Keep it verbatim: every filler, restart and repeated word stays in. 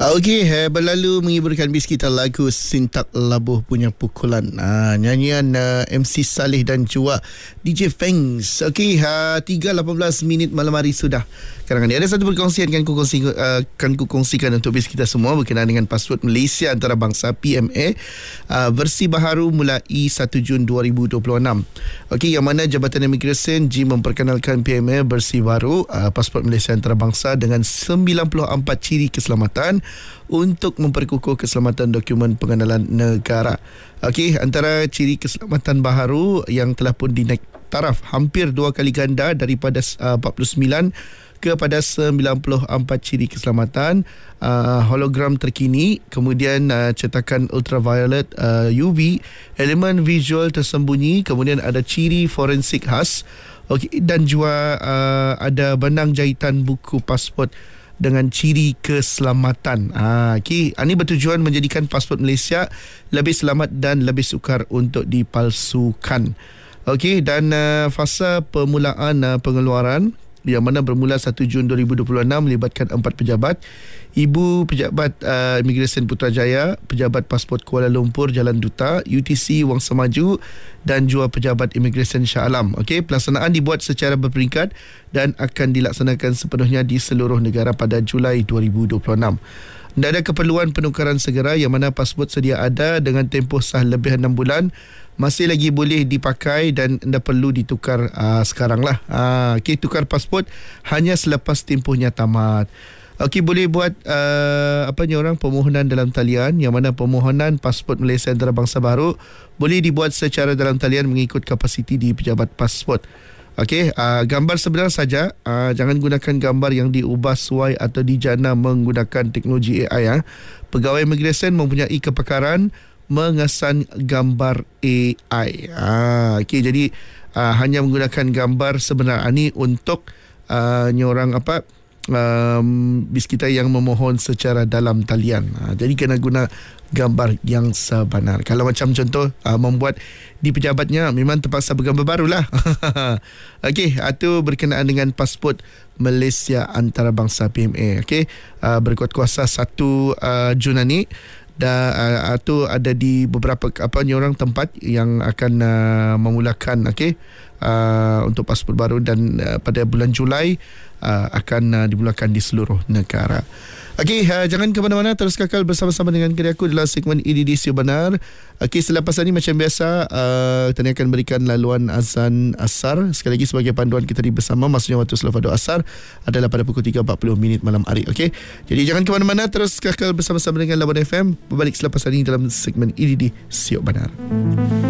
Okey, eh, berlalu menghiburkan bis kita lagu Sintak Labuh Punya Pukulan. Ah, nyanyian uh, M C Saleh dan Jua D J Fangs. Okey, uh, tiga lapan belas minit malam hari sudah. Kadang ini ada satu perkongsian kan ku kongsi, uh, kan ku kongsikan untuk bis kita semua berkenaan dengan pasport Malaysia Antarabangsa P M A uh, versi baharu mulai satu Jun dua ribu dua puluh enam. Okey, yang mana Jabatan Imigresen J memperkenalkan P M A versi baru uh, pasport Malaysia Antarabangsa dengan sembilan puluh empat ciri keselamatan untuk memperkukuh keselamatan dokumen pengenalan negara. Okey, antara ciri keselamatan baharu yang telah pun dinaik taraf hampir dua kali ganda daripada uh, empat puluh sembilan kepada sembilan puluh empat ciri keselamatan, uh, hologram terkini, kemudian uh, cetakan ultraviolet uh, U V, elemen visual tersembunyi, kemudian ada ciri forensik khas. Okey, dan juga uh, ada benang jahitan buku pasport dengan ciri keselamatan. Ha, okay. Ini bertujuan menjadikan pasport Malaysia lebih selamat dan lebih sukar untuk dipalsukan. Okey, dan uh, fasa permulaan uh, pengeluaran yang mana bermula satu Jun dua ribu dua puluh enam melibatkan empat pejabat. Ibu Pejabat uh, Imigresen Putrajaya, Pejabat Pasport Kuala Lumpur Jalan Duta, U T C Wang Semaju dan juga Pejabat Imigresen Shah Alam. Okey, pelaksanaan dibuat secara berperingkat dan akan dilaksanakan sepenuhnya di seluruh negara pada Julai dua ribu dua puluh enam. Tidak ada keperluan penukaran segera yang mana pasport sedia ada dengan tempoh sah lebih enam bulan. Masih lagi boleh dipakai dan tidak perlu ditukar uh, sekarang lah. Uh, Okey, tukar pasport hanya selepas tempohnya tamat. Okey, boleh buat uh, apa ni orang permohonan dalam talian, yang mana permohonan pasport Malaysia Antarabangsa baru boleh dibuat secara dalam talian mengikut kapasiti di pejabat pasport. Okey, uh, gambar sebenar saja, uh, jangan gunakan gambar yang diubah suai atau dijana menggunakan teknologi A I. Ya. Pegawai imigresen mempunyai kepakaran mengesan gambar A I. Uh, Okey, jadi uh, hanya menggunakan gambar sebenar ini untuk uh, ni orang apa Um, bis kita yang memohon secara dalam talian. Ha, jadi kena guna gambar yang sebenar. Kalau macam contoh uh, membuat di pejabatnya, memang terpaksa bergambar barulah. Okey, itu berkenaan dengan pasport Malaysia Antarabangsa P M A. Okey, uh, berkuat kuasa satu uh, Jun ini. Dan uh, itu ada di beberapa apa ni orang tempat yang akan uh, memulakan okey uh, untuk pasport baru, dan uh, pada bulan Julai uh, akan uh, dimulakan di seluruh negara. Okey, uh, jangan ke mana-mana, terus kekal bersama-sama dengan kiri aku dalam segmen I D D Siap Benar. Okey, selepas ini macam biasa uh, kita akan berikan laluan azan asar. Sekali lagi sebagai panduan kita di bersama, maksudnya waktu selepas doa asar adalah pada pukul tiga empat puluh minit malam hari. Okey, jadi jangan ke mana-mana, terus kekal bersama-sama dengan Labuan F M. Berbalik selepas ini dalam segmen I D D Siap Benar.